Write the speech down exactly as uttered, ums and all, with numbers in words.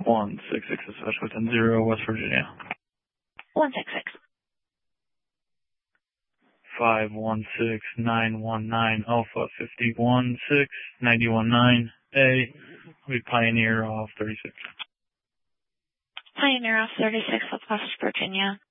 one six six, especially within zero, West Virginia. one six six. five one six nine one nine Alpha fifty-one six ninety-one nine A. We Pioneer off thirty-six. Pioneer off thirty-six, West Virginia.